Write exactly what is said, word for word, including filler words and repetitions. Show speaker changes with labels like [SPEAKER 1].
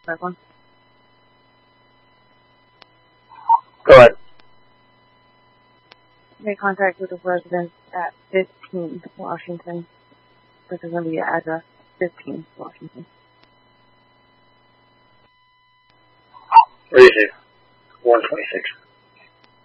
[SPEAKER 1] That one.
[SPEAKER 2] Go ahead.
[SPEAKER 1] Make contact with the residents at fifteen Washington. This is going to be your address. fifteen Washington.
[SPEAKER 2] Where is it? one twenty-six.